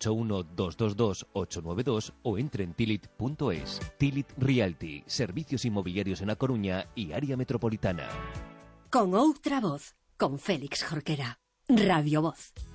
981-222-892 o entre en tilit.es. Tilit Realty, servicios inmobiliarios en A Coruña y área metropolitana. Con outra voz, con Félix Jorquera. Radio Voz.